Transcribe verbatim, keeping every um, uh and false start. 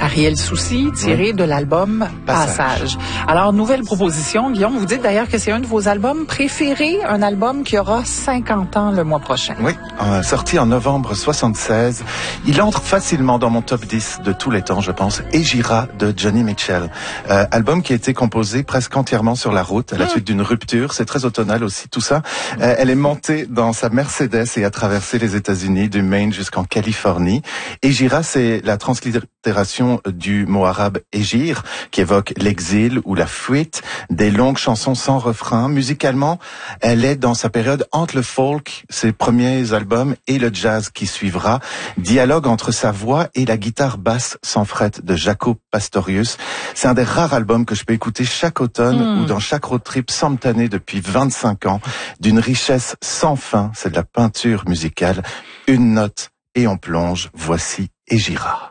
Ariel Soucy, tiré oui. de l'album Passage. Passage. Alors, nouvelle proposition, Guillaume, vous dites d'ailleurs que c'est un de vos albums préférés, un album qui aura cinquante ans le mois prochain. Oui, euh, sorti en novembre soixante-seize. Il entre facilement dans mon top dix de tous les temps, je pense. Egira de Joni Mitchell. Euh, album qui a été composé presque entièrement sur la route, à la mmh. suite d'une rupture. C'est très automnal aussi, tout ça. Euh, elle est montée dans sa Mercedes et a traversé les États-Unis, du Maine jusqu'en Californie. Egira, c'est la translittération du mot arabe Égir, qui évoque l'exil ou la fuite, des longues chansons sans refrain. Musicalement, elle est dans sa période entre le folk, ses premiers albums, et le jazz qui suivra. Dialogue entre sa voix et la guitare basse sans fret de Jaco Pastorius. C'est un des rares albums que je peux écouter chaque automne mmh. ou dans chaque road trip sans me tanner depuis vingt-cinq ans. D'une richesse sans fin, c'est de la peinture musicale. Une note et on plonge. Voici Egira.